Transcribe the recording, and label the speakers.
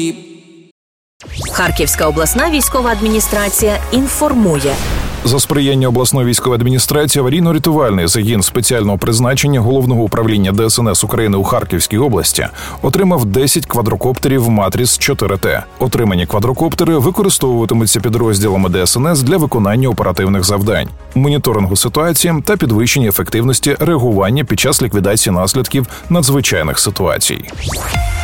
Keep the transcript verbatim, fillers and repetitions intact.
Speaker 1: Харківська обласна військова адміністрація інформує.
Speaker 2: За сприяння обласної військової адміністрації аварійно-рятувальний загін спеціального призначення Головного управління Де Ес Ен Ес України у Харківській області отримав десять квадрокоптерів Матріс чотири Т. Отримані квадрокоптери використовуватимуться підрозділами Де Ес Ен Ес для виконання оперативних завдань, моніторингу ситуації та підвищення ефективності реагування під час ліквідації наслідків надзвичайних ситуацій.